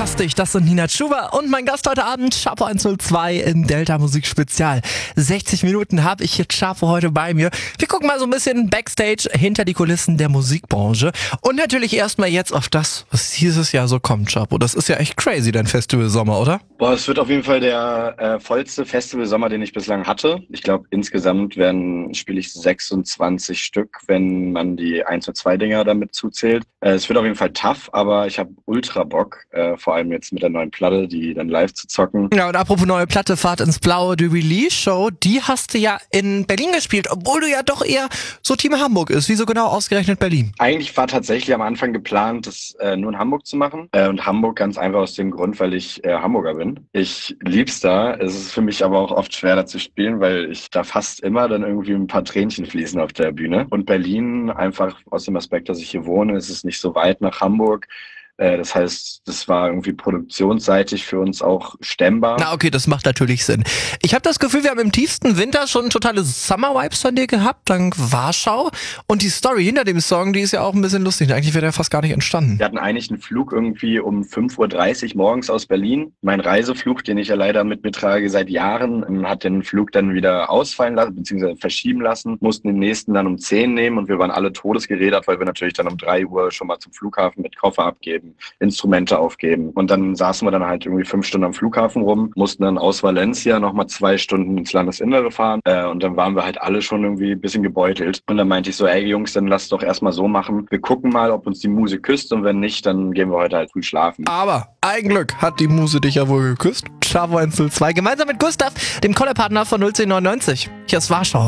Fantastisch, das sind Nina Chuba und mein Gast heute Abend, Chapo 102 im Delta Musik Spezial. 60 Minuten habe ich hier Chapo heute bei mir. Wir gucken mal so ein bisschen Backstage hinter die Kulissen der Musikbranche und natürlich erstmal jetzt auf das, was dieses Jahr so kommt, Chapo. Das ist ja echt crazy, dein Festival-Sommer, oder? Boah, es wird auf jeden Fall der vollste Festival-Sommer, den ich bislang hatte. Ich glaube, insgesamt spiele ich 26 Stück, wenn man die 1-2-Dinger damit zuzählt. Es wird auf jeden Fall tough, aber ich habe ultra Bock, vor allem jetzt mit der neuen Platte, die dann live zu zocken. Ja, und apropos neue Platte, Fahrt ins Blaue, die Release-Show, die hast du ja in Berlin gespielt, obwohl du ja doch eher so Team Hamburg ist. Wieso genau ausgerechnet Berlin? Eigentlich war tatsächlich am Anfang geplant, das nur in Hamburg zu machen. Und Hamburg ganz einfach aus dem Grund, weil ich Hamburger bin. Ich lieb's da. Es ist für mich aber auch oft schwer, da zu spielen, weil ich da fast immer dann irgendwie ein paar Tränchen fließen auf der Bühne. Und Berlin einfach aus dem Aspekt, dass ich hier wohne, ist es nicht so weit nach Hamburg. Das heißt, das war irgendwie produktionsseitig für uns auch stemmbar. Na okay, das macht natürlich Sinn. Ich habe das Gefühl, wir haben im tiefsten Winter schon totale Summer-Vibes von dir gehabt, dank Warschau. Und die Story hinter dem Song, die ist ja auch ein bisschen lustig. Eigentlich wäre der fast gar nicht entstanden. Wir hatten eigentlich einen Flug irgendwie um 5:30 Uhr morgens aus Berlin. Mein Reiseflug, den ich ja leider mit mir trage seit Jahren, hat den Flug dann wieder ausfallen lassen, beziehungsweise verschieben lassen. Mussten den nächsten dann um 10 nehmen und wir waren alle todesgerädert, weil wir natürlich dann um 3 Uhr schon mal zum Flughafen mit Koffer abgeben, Instrumente aufgeben. Und dann saßen wir dann halt irgendwie 5 Stunden am Flughafen rum, mussten dann aus Valencia nochmal 2 Stunden ins Landesinnere fahren. Und dann waren wir halt alle schon irgendwie ein bisschen gebeutelt. Und dann meinte ich so, ey Jungs, dann lasst doch erstmal so machen. Wir gucken mal, ob uns die Muse küsst und wenn nicht, dann gehen wir heute halt früh schlafen. Aber ein Glück hat die Muse dich ja wohl geküsst. Chapo 102 gemeinsam mit Gustav, dem Collarpartner von 01099. Hier ist Warschau.